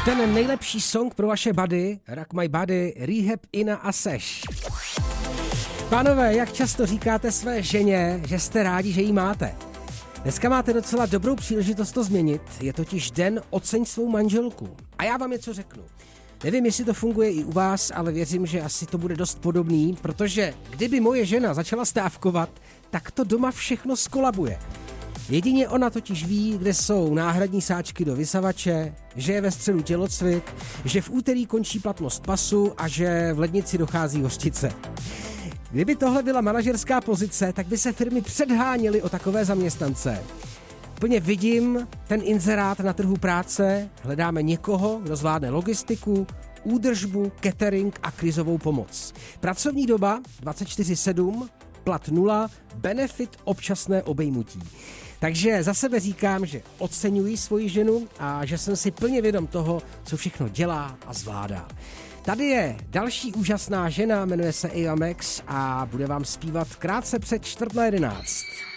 Ten nejlepší song pro vaše buddy, Rock My Buddy, Rehab, Ina a Seš. Pánové, jak často říkáte své ženě, že jste rádi, že jí máte? Dneska máte docela dobrou příležitost to změnit, je totiž den Oceň svou manželku. A já vám něco řeknu. Nevím, jestli to funguje i u vás, ale věřím, že asi to bude dost podobný, protože kdyby moje žena začala stávkovat, tak to doma všechno skolabuje. Jedině ona totiž ví, kde jsou náhradní sáčky do vysavače, že je ve středu tělocvik, že v úterý končí platnost pasu a že v lednici dochází hořčice. Kdyby tohle byla manažerská pozice, tak by se firmy předháněly o takové zaměstnance. Úplně vidím ten inzerát na trhu práce, hledáme někoho, kdo zvládne logistiku, údržbu, catering a krizovou pomoc. Pracovní doba 24/7, plat 0, benefit občasné obejmutí. Takže za sebe říkám, že oceňuji svoji ženu a že jsem si plně vědom toho, co všechno dělá a zvládá. Tady je další úžasná žena, jmenuje se Eva Max a bude vám zpívat krátce před 10:45.